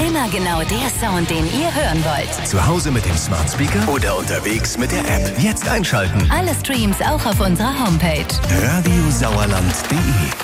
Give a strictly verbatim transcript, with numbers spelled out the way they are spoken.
Immer genau der Sound, den ihr hören wollt. Zu Hause mit dem Smart Speaker oder unterwegs mit der App. Jetzt einschalten. Alle Streams auch auf unserer Homepage. radiosauerland punkt de